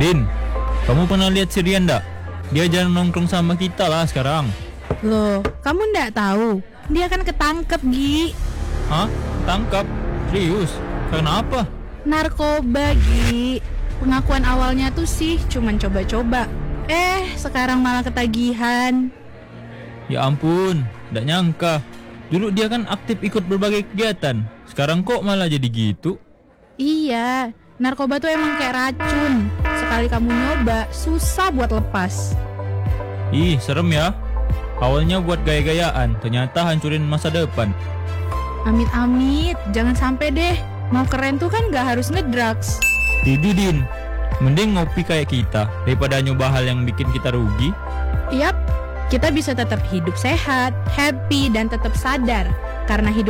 Din, kamu pernah lihat si Rian nggak? Dia jarang nongkrong sama kita lah sekarang. Loh, kamu ndak tahu? Dia kan ketangkep, Gi. Hah? Tangkap? Serius? Karena apa? Narkoba, Gi. Pengakuan awalnya tuh sih cuman coba-coba. Sekarang malah ketagihan. Ya ampun, nggak nyangka. Dulu dia kan aktif ikut berbagai kegiatan. Sekarang kok malah jadi gitu? Iya, narkoba tuh emang kayak racun. Sekali kamu nyoba, susah buat lepas. Ih, serem ya. Awalnya buat gaya-gayaan, ternyata hancurin masa depan. Amit-amit, jangan sampai deh. Mau keren tuh kan gak harus ngedrugs. Tidak, Din. Mending ngopi kayak kita daripada nyoba hal yang bikin kita rugi. Yap, kita bisa tetap hidup sehat, happy, dan tetap sadar. Karena hidup